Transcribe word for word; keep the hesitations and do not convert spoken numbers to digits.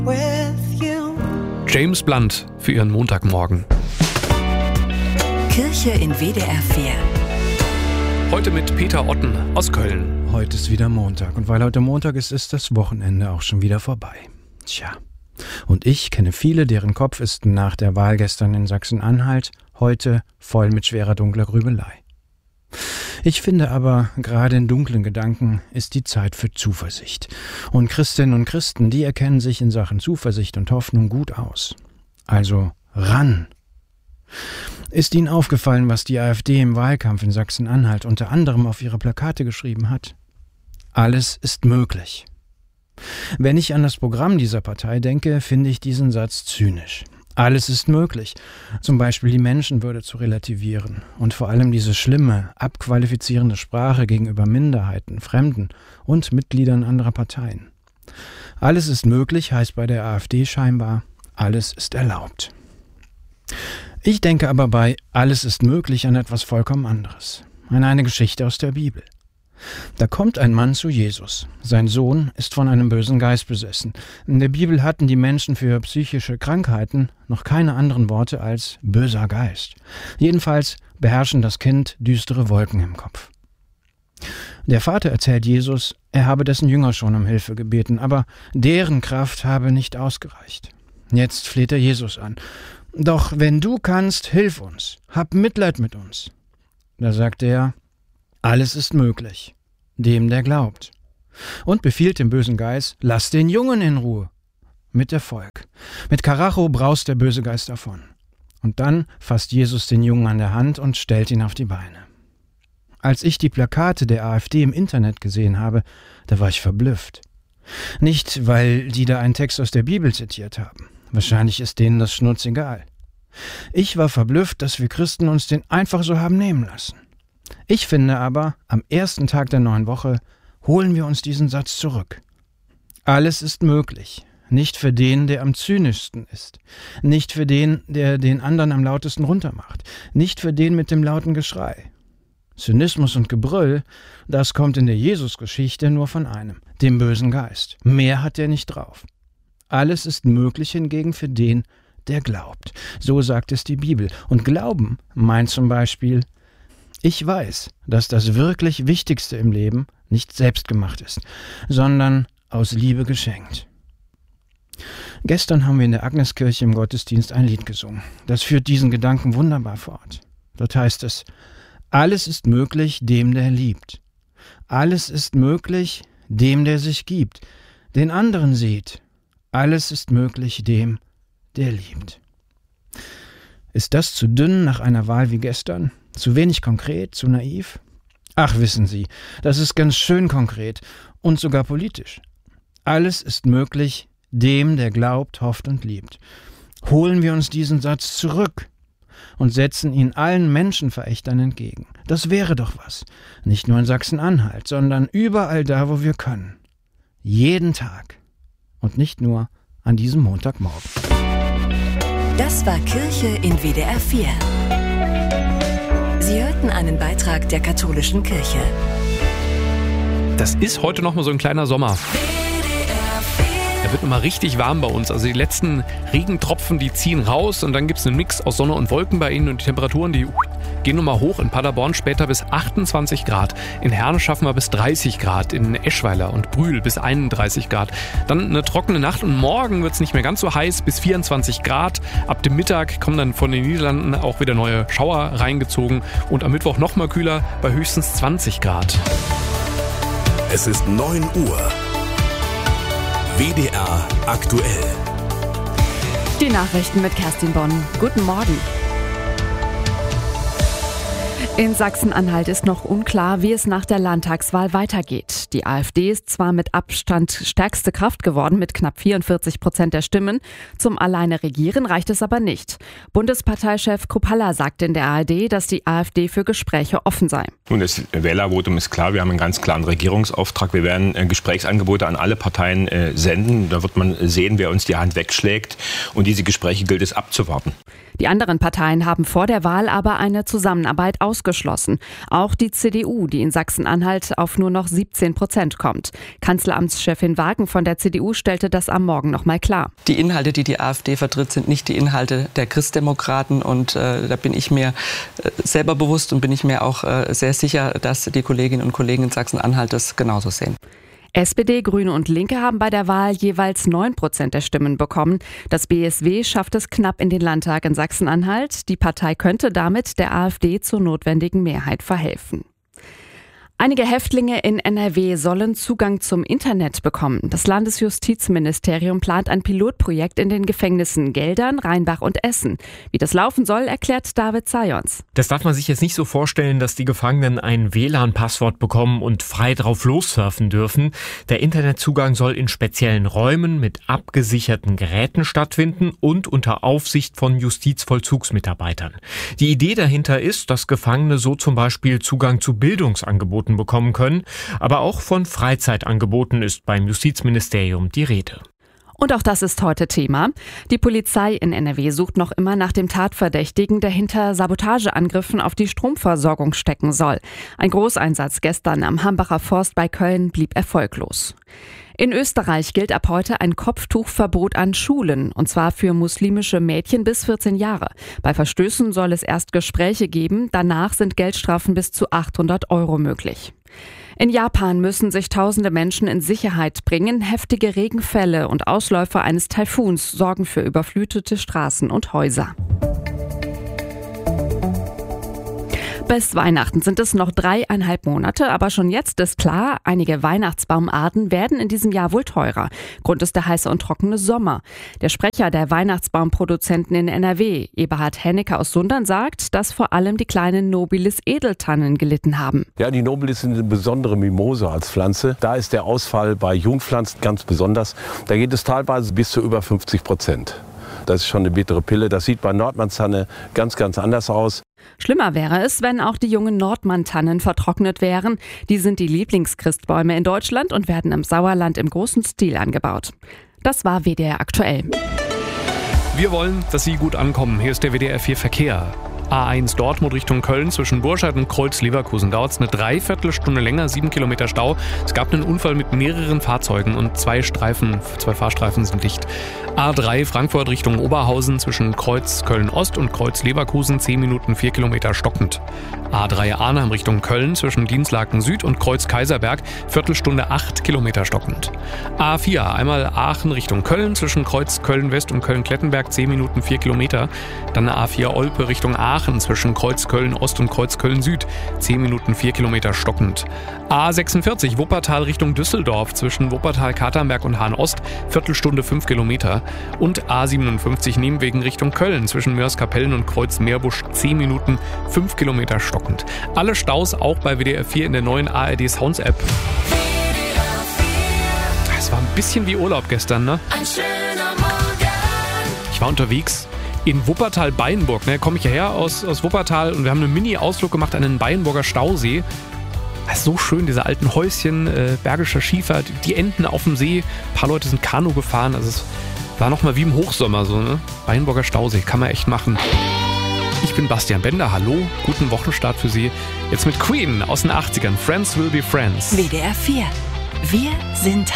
with you. James Blunt für Ihren Montagmorgen. Kirche in W D R vier. Heute mit Peter Otten aus Köln. Heute ist wieder Montag und weil heute Montag ist, ist das Wochenende auch schon wieder vorbei. Tja, und ich kenne viele, deren Kopf ist nach der Wahl gestern in Sachsen-Anhalt heute voll mit schwerer dunkler Grübelei. Ich finde aber, gerade in dunklen Gedanken ist die Zeit für Zuversicht. Und Christinnen und Christen, die erkennen sich in Sachen Zuversicht und Hoffnung gut aus. Also ran! Ist Ihnen aufgefallen, was die AfD im Wahlkampf in Sachsen-Anhalt unter anderem auf ihre Plakate geschrieben hat? Alles ist möglich. Wenn ich an das Programm dieser Partei denke, finde ich diesen Satz zynisch. Alles ist möglich, zum Beispiel die Menschenwürde zu relativieren und vor allem diese schlimme, abqualifizierende Sprache gegenüber Minderheiten, Fremden und Mitgliedern anderer Parteien. Alles ist möglich heißt bei der AfD scheinbar, alles ist erlaubt. Ich denke aber bei alles ist möglich an etwas vollkommen anderes, an eine Geschichte aus der Bibel. Da kommt ein Mann zu Jesus. Sein Sohn ist von einem bösen Geist besessen. In der Bibel hatten die Menschen für psychische Krankheiten noch keine anderen Worte als böser Geist. Jedenfalls beherrschen das Kind düstere Wolken im Kopf. Der Vater erzählt Jesus, er habe dessen Jünger schon um Hilfe gebeten, aber deren Kraft habe nicht ausgereicht. Jetzt fleht er Jesus an. Doch wenn du kannst, hilf uns. Hab Mitleid mit uns. Da sagt er, alles ist möglich, dem der glaubt. Und befiehlt dem bösen Geist, lass den Jungen in Ruhe. Mit Erfolg. Mit Karacho braust der böse Geist davon. Und dann fasst Jesus den Jungen an der Hand und stellt ihn auf die Beine. Als ich die Plakate der AfD im Internet gesehen habe, da war ich verblüfft. Nicht, weil die da einen Text aus der Bibel zitiert haben. Wahrscheinlich ist denen das schnurzegal. Ich war verblüfft, dass wir Christen uns den einfach so haben nehmen lassen. Ich finde aber, am ersten Tag der neuen Woche holen wir uns diesen Satz zurück. Alles ist möglich, nicht für den, der am zynischsten ist, nicht für den, der den anderen am lautesten runtermacht, nicht für den mit dem lauten Geschrei. Zynismus und Gebrüll, das kommt in der Jesus-Geschichte nur von einem, dem bösen Geist. Mehr hat er nicht drauf. Alles ist möglich hingegen für den, der glaubt. So sagt es die Bibel. Und Glauben meint zum Beispiel, ich weiß, dass das wirklich Wichtigste im Leben nicht selbstgemacht ist, sondern aus Liebe geschenkt. Gestern haben wir in der Agneskirche im Gottesdienst ein Lied gesungen. Das führt diesen Gedanken wunderbar fort. Dort heißt es, alles ist möglich dem, der liebt. Alles ist möglich dem, der sich gibt, den anderen sieht. Alles ist möglich dem, der liebt. Ist das zu dünn nach einer Wahl wie gestern? Zu wenig konkret, zu naiv? Ach, wissen Sie, das ist ganz schön konkret und sogar politisch. Alles ist möglich dem, der glaubt, hofft und liebt. Holen wir uns diesen Satz zurück und setzen ihn allen Menschenverächtern entgegen. Das wäre doch was. Nicht nur in Sachsen-Anhalt, sondern überall da, wo wir können. Jeden Tag. Und nicht nur an diesem Montagmorgen. Das war Kirche in W D R vier. Sie hörten einen Beitrag der katholischen Kirche. Das ist heute noch mal so ein kleiner Sommer. Da wird noch mal richtig warm bei uns. Also die letzten Regentropfen, die ziehen raus und dann gibt es einen Mix aus Sonne und Wolken bei Ihnen und die Temperaturen, die gehen noch mal hoch. In Paderborn später bis achtundzwanzig Grad. In Herne schaffen wir bis dreißig Grad. In Eschweiler und Brühl bis einunddreißig Grad. Dann eine trockene Nacht und morgen wird es nicht mehr ganz so heiß, bis vierundzwanzig Grad. Ab dem Mittag kommen dann von den Niederlanden auch wieder neue Schauer reingezogen und am Mittwoch noch mal kühler bei höchstens zwanzig Grad. Es ist neun Uhr. W D R aktuell. Die Nachrichten mit Kerstin Bonn. Guten Morgen. In Sachsen-Anhalt ist noch unklar, wie es nach der Landtagswahl weitergeht. Die AfD ist zwar mit Abstand stärkste Kraft geworden, mit knapp vierundvierzig Prozent der Stimmen. Zum alleine Regieren reicht es aber nicht. Bundesparteichef Kruppalla sagte in der A R D, dass die AfD für Gespräche offen sei. Nun, das Wählervotum ist klar. Wir haben einen ganz klaren Regierungsauftrag. Wir werden äh, Gesprächsangebote an alle Parteien äh, senden. Da wird man sehen, wer uns die Hand wegschlägt. Und diese Gespräche gilt es abzuwarten. Die anderen Parteien haben vor der Wahl aber eine Zusammenarbeit ausgehandelt. ausgeschlossen. Auch die C D U, die in Sachsen-Anhalt auf nur noch siebzehn Prozent kommt. Kanzleramtschefin Wagen von der C D U stellte das am Morgen noch mal klar. Die Inhalte, die die AfD vertritt, sind nicht die Inhalte der Christdemokraten. Und äh, da bin ich mir äh, selber bewusst und bin ich mir auch äh, sehr sicher, dass die Kolleginnen und Kollegen in Sachsen-Anhalt das genauso sehen. S P D, Grüne und Linke haben bei der Wahl jeweils neun Prozent der Stimmen bekommen. Das B S W schafft es knapp in den Landtag in Sachsen-Anhalt. Die Partei könnte damit der AfD zur notwendigen Mehrheit verhelfen. Einige Häftlinge in N R W sollen Zugang zum Internet bekommen. Das Landesjustizministerium plant ein Pilotprojekt in den Gefängnissen Geldern, Rheinbach und Essen. Wie das laufen soll, erklärt David Zajons. Das darf man sich jetzt nicht so vorstellen, dass die Gefangenen ein W L A N-Passwort bekommen und frei drauf lossurfen dürfen. Der Internetzugang soll in speziellen Räumen mit abgesicherten Geräten stattfinden und unter Aufsicht von Justizvollzugsmitarbeitern. Die Idee dahinter ist, dass Gefangene so zum Beispiel Zugang zu Bildungsangeboten bekommen können, aber auch von Freizeitangeboten ist beim Justizministerium die Rede. Und auch das ist heute Thema. Die Polizei in N R W sucht noch immer nach dem Tatverdächtigen, der hinter Sabotageangriffen auf die Stromversorgung stecken soll. Ein Großeinsatz gestern am Hambacher Forst bei Köln blieb erfolglos. In Österreich gilt ab heute ein Kopftuchverbot an Schulen, und zwar für muslimische Mädchen bis vierzehn Jahre. Bei Verstößen soll es erst Gespräche geben, danach sind Geldstrafen bis zu achthundert Euro möglich. In Japan müssen sich tausende Menschen in Sicherheit bringen. Heftige Regenfälle und Ausläufer eines Taifuns sorgen für überflutete Straßen und Häuser. Bis Weihnachten sind es noch dreieinhalb Monate, aber schon jetzt ist klar, einige Weihnachtsbaumarten werden in diesem Jahr wohl teurer. Grund ist der heiße und trockene Sommer. Der Sprecher der Weihnachtsbaumproduzenten in N R W, Eberhard Hennecke aus Sundern, sagt, dass vor allem die kleinen Nobilis-Edeltannen gelitten haben. Ja, die Nobilis sind eine besondere Mimose als Pflanze. Da ist der Ausfall bei Jungpflanzen ganz besonders. Da geht es teilweise bis zu über fünfzig Prozent. Das ist schon eine bittere Pille. Das sieht bei Nordmannstanne ganz, ganz anders aus. Schlimmer wäre es, wenn auch die jungen Nordmann-Tannen vertrocknet wären. Die sind die Lieblingschristbäume in Deutschland und werden im Sauerland im großen Stil angebaut. Das war W D R aktuell. Wir wollen, dass Sie gut ankommen. Hier ist der W D R vier Verkehr. A eins Dortmund Richtung Köln zwischen Burscheid und Kreuz-Leverkusen dauert es eine Dreiviertelstunde länger, sieben Kilometer Stau. Es gab einen Unfall mit mehreren Fahrzeugen und zwei Streifen, zwei Fahrstreifen sind dicht. A drei Frankfurt Richtung Oberhausen zwischen Kreuz Köln-Ost und Kreuz-Leverkusen zehn Minuten, vier Kilometer stockend. A drei Arnhem Richtung Köln zwischen Dienstlaken Süd und Kreuz-Kaiserberg Viertelstunde, acht Kilometer stockend. A vier einmal Aachen Richtung Köln zwischen Kreuz Köln-West und Köln-Klettenberg zehn Minuten, vier Kilometer. Dann A vier Olpe Richtung Aachen zwischen Kreuz Köln-Ost und Kreuz Köln-Süd zehn Minuten, vier Kilometer stockend. A sechsundvierzig Wuppertal Richtung Düsseldorf zwischen Wuppertal-Katernberg und Hahn-Ost Viertelstunde, fünf Kilometer. Und A siebenundfünfzig Nienwegen Richtung Köln zwischen Mörs-Kapellen und Kreuz-Meerbusch zehn Minuten, fünf Kilometer stockend. Alle Staus auch bei W D R vier in der neuen A R D Sounds App. Es war ein bisschen wie Urlaub gestern, ne? Ein schöner Morgen. Ich war unterwegs in Wuppertal-Bayenburg. Ne, komme ich hierher aus, aus Wuppertal und wir haben einen Mini-Ausflug gemacht an den Bayenburger Stausee. Das ist so schön, diese alten Häuschen, äh, Bergischer Schiefer, die, die Enten auf dem See. Ein paar Leute sind Kanu gefahren. Also es war nochmal wie im Hochsommer so, ne? Bayenburger Stausee, kann man echt machen. Ich bin Bastian Bender, hallo, guten Wochenstart für Sie. Jetzt mit Queen aus den achtzigern, Friends Will Be Friends. W D R vier. Wir sind